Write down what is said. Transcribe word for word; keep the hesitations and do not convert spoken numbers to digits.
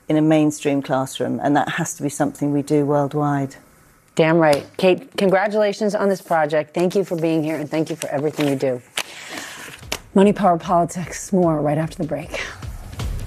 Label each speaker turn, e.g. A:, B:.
A: in a mainstream classroom, and that has to be something we do worldwide.
B: Damn right. Kate, congratulations on this project. Thank you for being here, and thank you for everything you do. Money, Power, Politics, more right after the break.